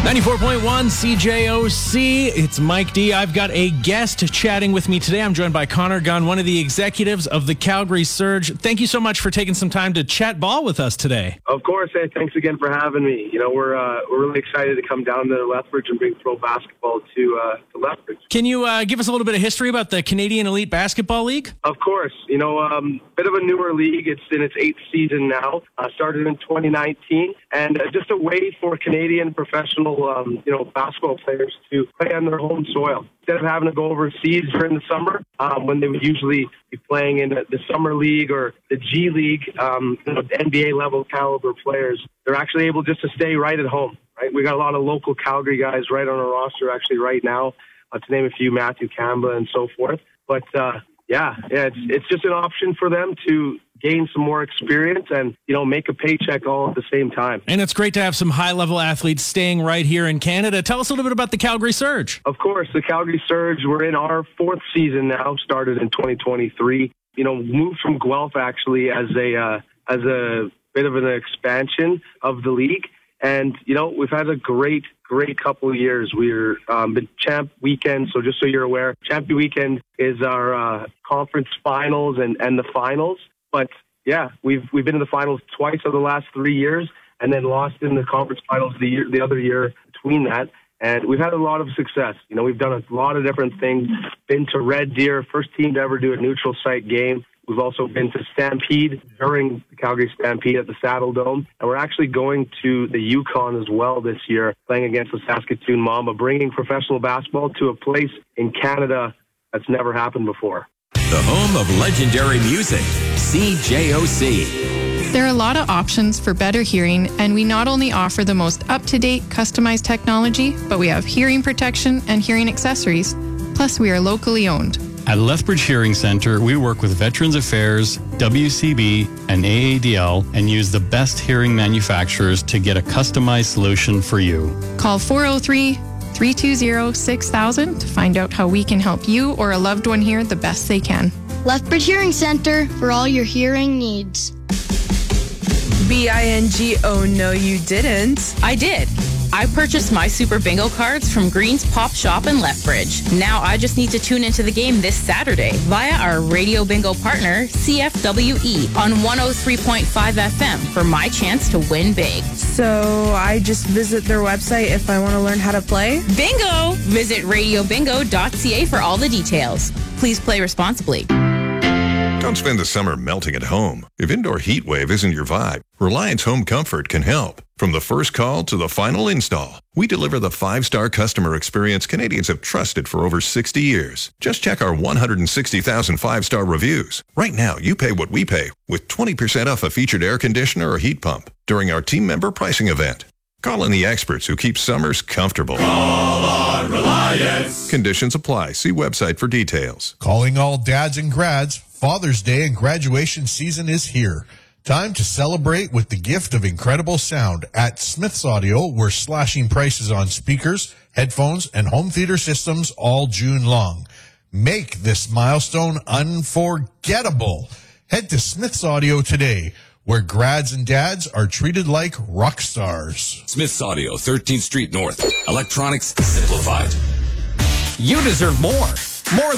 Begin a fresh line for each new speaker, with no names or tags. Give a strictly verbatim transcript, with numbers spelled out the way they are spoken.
ninety-four point one C J O C. It's Mike D. I've got a guest chatting with me today. I'm joined by Connor Gunn, one of the executives of the Calgary Surge. Thank you so much for taking some time to chat ball with us today.
Of course. Hey, thanks again for having me. You know, we're uh, we're really excited to come down to Lethbridge and bring pro basketball to, uh, to Lethbridge.
Can you uh, give us a little bit of history about the Canadian Elite Basketball League?
Of course. You know, um, bit of a newer league. It's in its eighth season now. Uh, started in twenty nineteen, and uh, just a way for Canadian professional, um, you know, basketball players to play on their home soil. Instead of having to go overseas during the summer, um, when they would usually be playing in the, the summer league or the G League, um, you know, N B A level caliber players, they're actually able just to stay right at home. Right, we got a lot of local Calgary guys right on our roster actually right now. Uh, to name a few, Matthew Kamba and so forth. But uh, yeah, yeah, it's it's just an option for them to gain some more experience and, you know, make a paycheck all at the same time.
And it's great to have some high-level athletes staying right here in Canada. Tell us a little bit about the Calgary Surge.
Of course, the Calgary Surge, we're in our fourth season now, started in twenty twenty-three. You know, moved from Guelph actually as a uh, as a bit of an expansion of the league. And, you know, we've had a great, great couple of years. We're um, the Champ Weekend, so just so you're aware, Champion Weekend is our uh, conference finals and, and the finals. But, yeah, we've we've been in the finals twice over the last three years and then lost in the conference finals the year, the other year between that. And we've had a lot of success. You know, we've done a lot of different things. Been to Red Deer, first team to ever do a neutral site game. We've also been to Stampede during the Calgary Stampede at the Saddle Dome. And we're actually going to the Yukon as well this year, playing against the Saskatoon Mamba, bringing professional basketball to a place in Canada that's never happened before.
The home of legendary music, C J O C.
There are a lot of options for better hearing, and we not only offer the most up-to-date, customized technology, but we have hearing protection and hearing accessories. Plus, we are locally owned.
At Lethbridge Hearing Center, we work with Veterans Affairs, W C B, and A A D L and use the best hearing manufacturers to get a customized solution for you.
Call four oh three, three two zero, six thousand to find out how we can help you or a loved one hear the best they can.
Lethbridge Hearing Center for all your hearing needs.
B I N G, oh no you didn't.
I did. I purchased my Super Bingo cards from Green's Pop Shop in Lethbridge. Now I just need to tune into the game this Saturday via our radio bingo partner, C F W E, on one oh three point five F M for my chance to win big.
So I just visit their website if I want to learn how to play?
Bingo! Visit radio bingo dot c a for all the details. Please play responsibly.
Don't spend the summer melting at home. If indoor heat wave isn't your vibe, Reliance Home Comfort can help. From the first call to the final install, we deliver the five-star customer experience Canadians have trusted for over sixty years. Just check our one hundred sixty thousand five-star reviews. Right now, you pay what we pay with twenty percent off a featured air conditioner or heat pump during our team member pricing event. Call in the experts who keep summers comfortable.
Call on Reliance.
Conditions apply. See website for details.
Calling all dads and grads, Father's Day and graduation season is here. Time to celebrate with the gift of incredible sound. At Smith's Audio, we're slashing prices on speakers, headphones, and home theater systems all June long. Make this milestone unforgettable. Head to Smith's Audio today, where grads and dads are treated like rock stars.
Smith's Audio, thirteenth Street North. Electronics simplified.
You deserve more. More